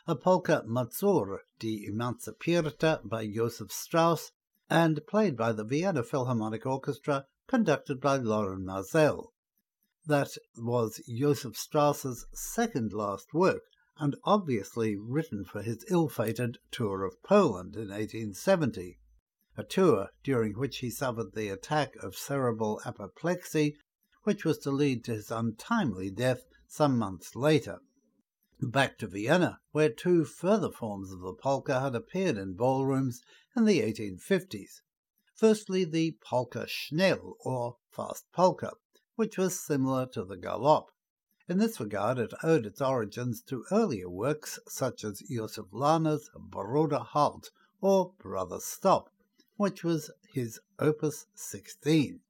a polka Mazur die Emancipierta by Joseph Strauss, and played by the Vienna Philharmonic Orchestra, conducted by Loren Maazel. That was Joseph Strauss's second last work, and obviously written for his ill-fated tour of Poland in 1870, a tour during which he suffered the attack of cerebral apoplexy, which was to lead to his untimely death some months later. Back to Vienna, where two further forms of the polka had appeared in ballrooms in the 1850s. Firstly, the polka schnell, or fast polka, which was similar to the galop. In this regard, it owed its origins to earlier works such as Josef Lahner's Bruder Halt, or Brother Stop, which was his Opus 16.